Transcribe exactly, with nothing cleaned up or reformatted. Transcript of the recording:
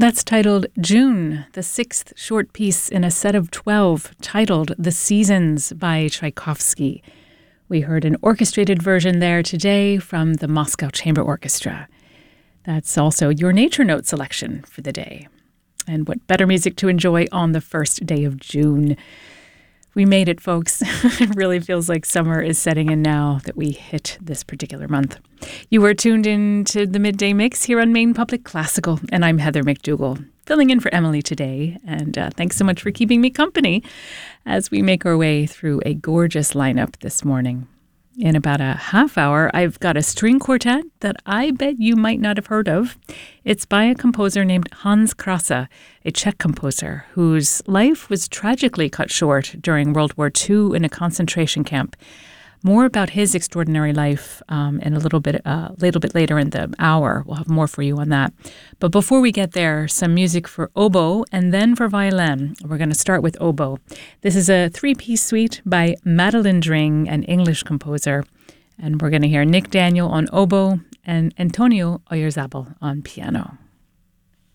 That's titled June, the sixth short piece in a set of twelve titled The Seasons by Tchaikovsky. We heard an orchestrated version there today from the Moscow Chamber Orchestra. That's also your Nature Note selection for the day. And what better music to enjoy on the first day of June. We made it, folks. It really feels like summer is setting in now that we hit this particular month. You are tuned in to the Midday Mix here on Maine Public Classical, and I'm Heather McDougall, filling in for Emily today. And uh, thanks so much for keeping me company as we make our way through a gorgeous lineup this morning. In about a half hour, I've got a string quartet that I bet you might not have heard of. It's by a composer named Hans Krasa, a Czech composer whose life was tragically cut short during World War Two in a concentration camp. More about his extraordinary life um, in a little bit, uh, little bit later in the hour. We'll have more for you on that. But before we get there, some music for oboe and then for violin. We're going to start with oboe. This is a three-piece suite by Madeline Dring, an English composer. And we're going to hear Nick Daniel on oboe and Antonio Oyarzabal on piano.